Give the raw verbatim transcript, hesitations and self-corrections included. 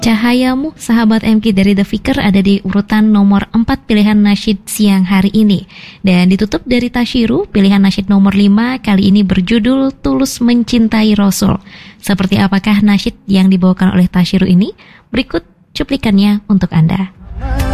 Cahayamu, sahabat M K dari The Vicar ada di urutan nomor empat pilihan nasyid siang hari ini. Dan ditutup dari Tashiru, pilihan nasyid nomor lima kali ini berjudul Tulus Mencintai Rasul. Seperti apakah nasyid yang dibawakan oleh Tashiru ini? Berikut cuplikannya untuk Anda.